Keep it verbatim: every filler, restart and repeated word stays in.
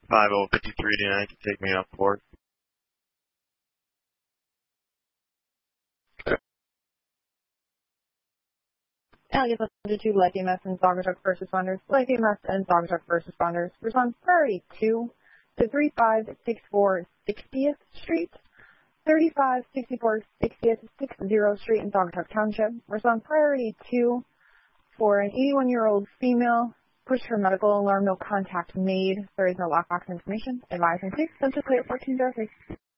five oh five three nine to take me up for it. Alligator two, Light E M S and Saugatuck First Responders. Light E M S and Saugatuck First Responders. Response priority two to thirty-five sixty-four sixtieth Street, thirty-five sixty-four sixtieth, sixtieth Street in Saugatuck Township. Response priority two for an eighty-one-year-old female. Push for medical alarm, no contact made. There is no lockbox information. Advise and six, census clear fourteen oh three.